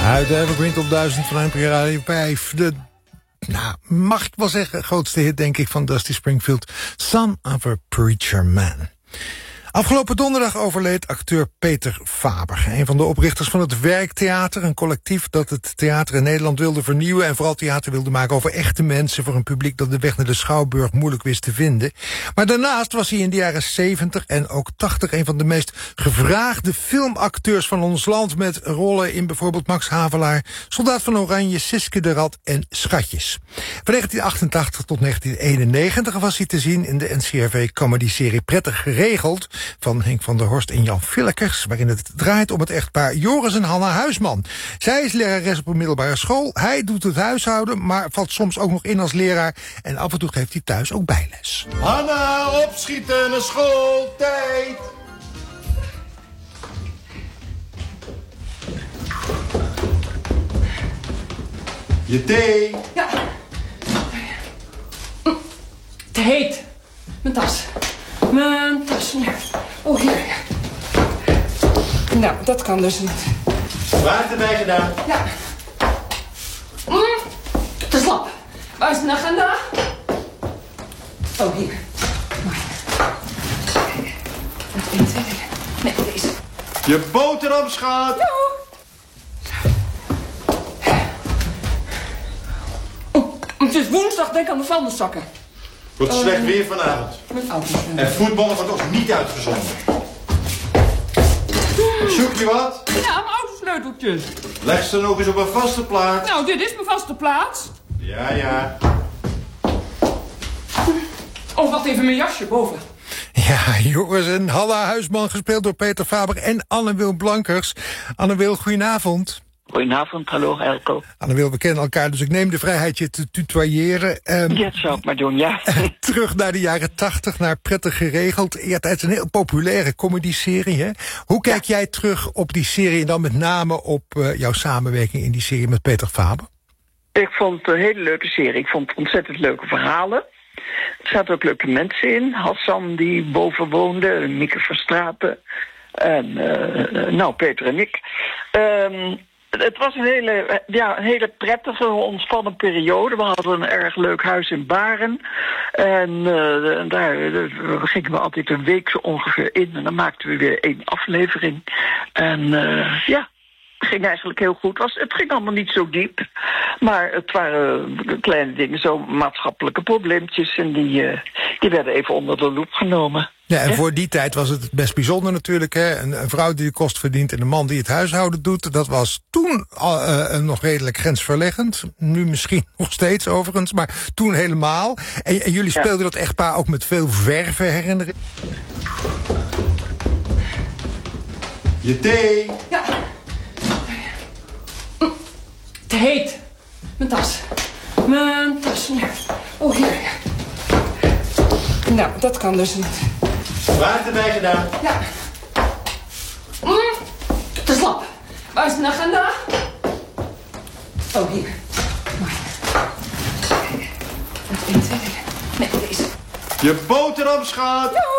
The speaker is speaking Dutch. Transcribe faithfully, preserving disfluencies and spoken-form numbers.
Uit de Evergreen Top duizend van N P R Radio vijf. De, nou, mag ik wel zeggen, grootste hit denk ik van Dusty Springfield. Son of a Preacher Man. Afgelopen donderdag overleed acteur Peter Faber. Een van de oprichters van het Werktheater. Een collectief dat het theater in Nederland wilde vernieuwen. En vooral theater wilde maken over echte mensen. Voor een publiek dat de weg naar de Schouwburg moeilijk wist te vinden. Maar daarnaast was hij in de jaren zeventig en ook tachtig... een van de meest gevraagde filmacteurs van ons land. Met rollen in bijvoorbeeld Max Havelaar, Soldaat van Oranje, Siske de Rat en Schatjes. Van negentien achtentachtig tot negentien eenennegentig was hij te zien in de N C R V-comedy-serie Prettig Geregeld van Henk van der Horst en Jan Villekers, waarin het draait om het echtpaar Joris en Hanna Huisman. Zij is lerares op een middelbare school, hij doet het huishouden, maar valt soms ook nog in als leraar en af en toe geeft hij thuis ook bijles. Hanna, opschieten, naar school, tijd! Je thee? Ja. Te heet. Mijn tas. Mijn tas. Oh, hier. Nou, dat kan dus niet. Waar erbij gedaan? Ja. Mm, te slap. Waar is de agenda? Oh, hier. Mooi. één, twee, drie. Nee, deze. Je boterham, schat. Jo. Oh, het is woensdag, denk aan de vuilniszakken. Wordt uh, slecht weer vanavond. Met auto's. En voetballen wordt ook niet uitgezonden. Zoek je wat? Ja, mijn autosleuteltjes. Leg ze nog eens op een vaste plaats. Nou, dit is mijn vaste plaats. Ja, ja. Oh, wacht even, mijn jasje boven. Ja, Joris en Hanna Huisman, gespeeld door Peter Faber en Anne-Wil Blankers. Anne-Wil, goedenavond. Goedenavond, hallo Elko. Anne-Wil, we kennen elkaar, dus ik neem de vrijheid je te tutoyeren. Um, ja, dat zou ik maar doen, ja. Terug naar de jaren tachtig, naar Prettig Geregeld. Ja, het is een heel populaire comedy-serie, hè? Hoe kijk ja. jij terug op die serie en dan met name op uh, jouw samenwerking in die serie met Peter Faber? Ik vond het een hele leuke serie. Ik vond ontzettend leuke verhalen. Er zaten ook leuke mensen in. Hassan, die boven woonde, Mieke Verstraeten. En, uh, nou, Peter en ik. Um, Het was een hele, ja, een hele prettige, ontspannen periode. We hadden een erg leuk huis in Baren. En uh, daar uh, gingen we altijd een week zo ongeveer in. En dan maakten we weer één aflevering. En uh, ja, het ging eigenlijk heel goed. Was, het ging allemaal niet zo diep. Maar het waren kleine dingen, zo maatschappelijke probleempjes. En die, uh, die werden even onder de loep genomen. Ja, en ja? voor die tijd was het best bijzonder natuurlijk. Hè? Een, een vrouw die de kost verdient en een man die het huishouden doet. Dat was toen uh, uh, nog redelijk grensverleggend. Nu misschien nog steeds overigens, maar toen helemaal. En, en jullie speelden ja. dat echtpaar ook met veel verve, herinner ik? Je thee? Ja. Te heet. Mijn tas. Mijn tas. Oh, hier. Nou, dat kan dus niet. Waar erbij gedaan? Ja. Mm, te slap. Waar is de agenda? Oh, hier. Mooi. één, twee, drie. Nee, deze. Je boterham, schat. Jo.